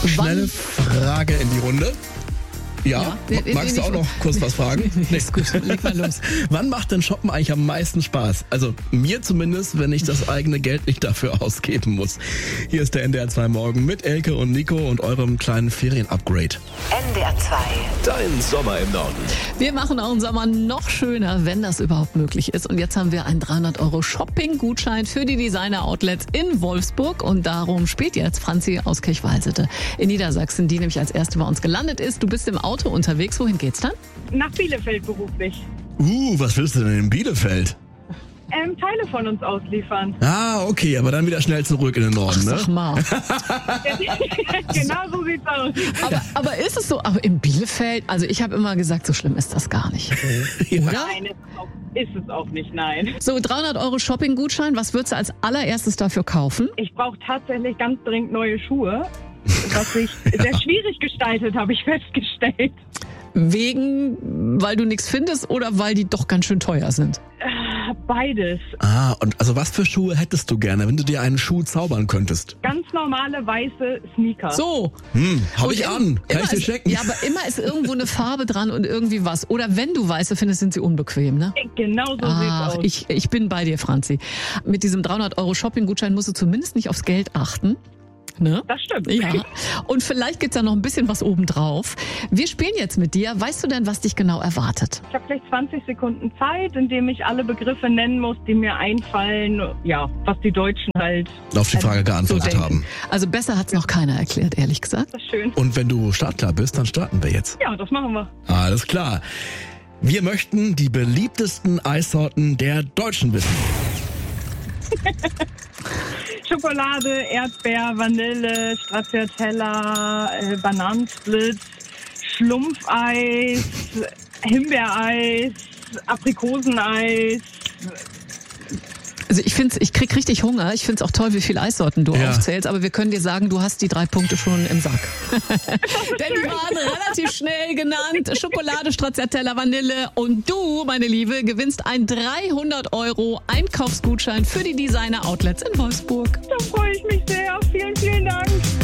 Schnelle Frage in die Runde. Ja, magst du auch noch kurz was fragen? Nee, ist gut, leg mal los. Wann macht denn Shoppen eigentlich am meisten Spaß? Also mir zumindest, wenn ich das eigene Geld nicht dafür ausgeben muss. Hier ist der NDR 2 Morgen mit Elke und Nico und eurem kleinen Ferien-Upgrade. NDR 2. Dein Sommer im Norden. Wir machen euren Sommer noch schöner, wenn das überhaupt möglich ist. Und jetzt haben wir einen 300 € Shopping-Gutschein für die Designer-Outlets in Wolfsburg. Und darum spielt jetzt Franzi aus Kirchwalsede in Niedersachsen, die nämlich als erste bei uns gelandet ist. Du bist im Auto unterwegs. Wohin geht's dann? Nach Bielefeld beruflich. Was willst du denn in Bielefeld? Teile von uns ausliefern. Ah, okay, aber dann wieder schnell zurück in den Norden, Sag ne? mal. Genau so sieht's aus. Aber ist es so? Aber in Bielefeld, also ich habe immer gesagt, so schlimm ist das gar nicht. Oder? Nein, ist es auch nicht, nein. So, 300 € Shopping-Gutschein. Was würdest du als allererstes dafür kaufen? Ich brauche tatsächlich ganz dringend neue Schuhe, was ich sehr schwierig gestaltet, habe ich festgestellt. Weil du nichts findest oder weil die doch ganz schön teuer sind? Beides. Ah, und also was für Schuhe hättest du gerne, wenn du dir einen Schuh zaubern könntest? Ganz normale weiße Sneaker. So. Hab Und ich an. Kann ich dir checken? Ja, aber immer ist irgendwo eine Farbe dran und irgendwie was. Oder wenn du weiße findest, sind sie unbequem, ne? Genau so sieht's aus. Ich bin bei dir, Franzi. Mit diesem 300 € Shopping-Gutschein musst du zumindest nicht aufs Geld achten. Ne? Das stimmt. Ja. Und vielleicht gibt's da noch ein bisschen was obendrauf. Wir spielen jetzt mit dir. Weißt du denn, was dich genau erwartet? Ich habe vielleicht 20 Sekunden Zeit, indem ich alle Begriffe nennen muss, die mir einfallen, ja, was die Deutschen halt Auf die Frage geantwortet denken. haben. Also besser hat's noch keiner erklärt, ehrlich gesagt. das ist schön. Und wenn du startklar bist, dann starten wir jetzt. Ja, das machen wir. Alles klar. Wir möchten die beliebtesten Eissorten der Deutschen wissen. Schokolade, Erdbeer, Vanille, Stracciatella, Bananensplit, Schlumpfeis, Himbeereis, Aprikoseneis. Also ich krieg richtig Hunger. Ich find's auch toll, wie viele Eissorten du aufzählst. Aber wir können dir sagen, du hast die 3 Punkte schon im Sack. Denn die waren relativ schnell genannt. Schokolade, Stracciatella, Vanille. Und du, meine Liebe, gewinnst einen 300 € Einkaufsgutschein für die Designer Outlets in Wolfsburg. Da freue ich mich sehr. Vielen, vielen Dank.